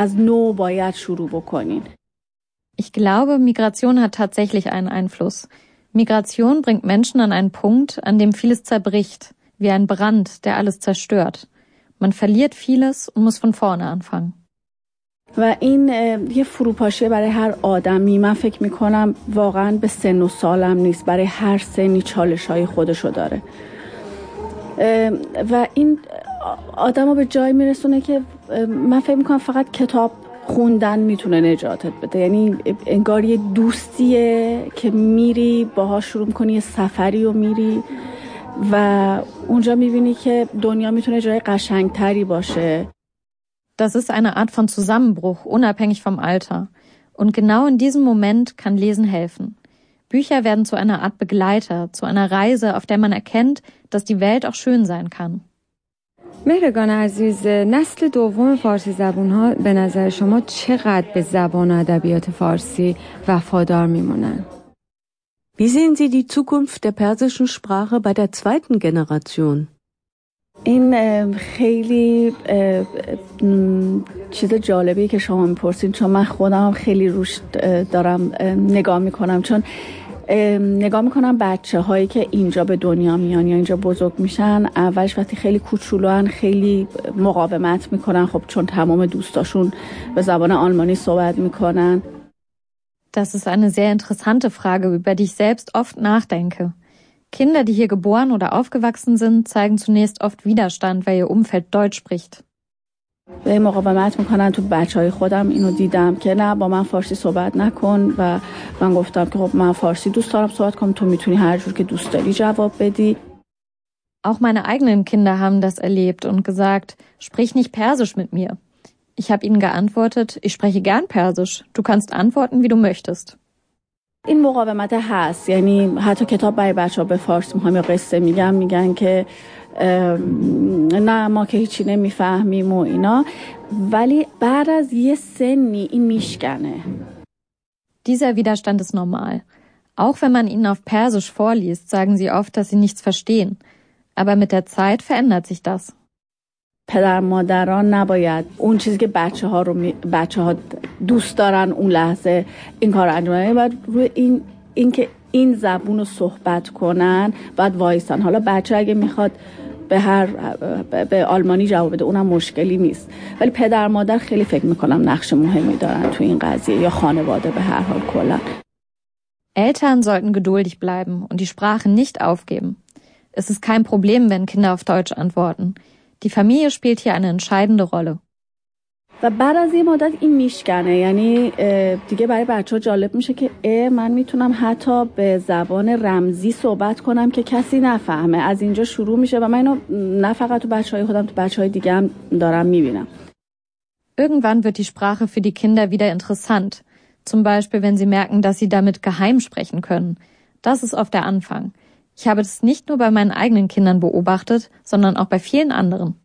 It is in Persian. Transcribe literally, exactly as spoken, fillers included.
از نو باید شروع بکنین. Ich glaube, Migration hat tatsächlich einen Einfluss. Migration bringt Menschen an einen Punkt, an dem vieles zerbricht, wie ein Brand, der alles zerstört. Man verliert vieles und muss von vorne anfangen. و این یه فروپاشی برای هر آدمی. من فکر میکنم واقعا به سن و سالم نیست، برای هر سنی چالش‌های خودشو داره و این آدمو به جای میرسونه که من فکر میکنم فقط کتاب خوندن میتونه نجاتت بده. یعنی انگار یه دوستیه که میری باهاش شروع میکنی، یه سفری رو میری و اونجا میبینی که دنیا میتونه جای قشنگتری باشه. Das ist eine Art von Zusammenbruch, unabhängig vom Alter. Und genau in diesem Moment kann Lesen helfen. Bücher werden zu einer Art Begleiter, zu einer Reise, auf der man erkennt, dass die Welt auch schön sein kann. مهرگان عزیز، نسل دوم فارسی زبان‌ها به نظر شما چقدر به زبان و ادبیات فارسی وفادار میمونن؟ Wie sehen Sie die Zukunft der persischen Sprache bei der zweiten Generation? این خیلی چیز جالبیه که شما میپرسین، چون من خودم خیلی روش دارم نگاه میکنم. چون نگاه میکنم بچه هایی که اینجا به دنیا میان یا اینجا بزرگ میشن، اولش وقتی خیلی کوچولوان خیلی مقاومت میکنن، خب چون تمام دوستاشون به زبان آلمانی صحبت میکنن. Das ist eine sehr interessante Frage, über die ich selbst oft nachdenke. Kinder, die hier geboren oder aufgewachsen sind, zeigen zunächst oft Widerstand, weil ihr Umfeld Deutsch spricht. به مقاومت میکنن. تو بچهای خودم اینو دیدم که نه با من فارسی صحبت نکن و من گفتم که خب من فارسی دوست دارم صحبت کنم، تو میتونی هر جور که دوست داری جواب بدی. Auch meine eigenen Kinder haben das erlebt und gesagt, sprich nicht Persisch mit mir. Ich habe ihnen geantwortet, ich spreche gern Persisch. Du kannst antworten, wie du möchtest. این مقاومت هست. یعنی حتی کتاب برای بچه‌ها به فارسی میخوام یا قصه میگم، میگن که نه ما که هیچی نمیفهمیم و اینا، ولی بعد از یه سنی این میشکنه. Dieser Widerstand ist normal. Auch wenn man ihnen auf Persisch vorliest, sagen sie oft, dass sie nichts verstehen. Aber mit der Zeit verändert sich das. پدر مادران نباید اون چیزی که بچه ها رو می... بچه ها دوست دارن اون لحظه این کار رو انجام بدن. باید روی این این که این زبون رو صحبت کنن باید وایسن. حالا بچه اگه میخواد به هر به آلمانی جواب بده اونم مشکلی نیست، ولی پدر مادر خیلی فکر میکنم نقش مهمی دارن تو این قضیه، یا خانواده به هر حال کلا. Eltern sollten geduldig bleiben und die Sprache nicht aufgeben. Es ist kein Problem, wenn Kinder auf Deutsch antworten. Die Familie spielt hier eine entscheidende Rolle. و بعد از این مدت این میشکنه. یعنی دیگه برای بچه‌ها جالب میشه که اه من میتونم حتی به زبان رمزی صحبت کنم که کسی نفهمه. از اینجا شروع میشه و من اینو نه فقط تو بچه‌های خودم، تو بچه‌های دیگه هم دارم میبینم. Irgendwann wird die Sprache für die Kinder wieder interessant. Zum Beispiel, wenn sie merken, dass sie damit geheim sprechen können. Das ist oft der Anfang. Ich habe das nicht nur bei meinen eigenen Kindern beobachtet, sondern auch bei vielen anderen.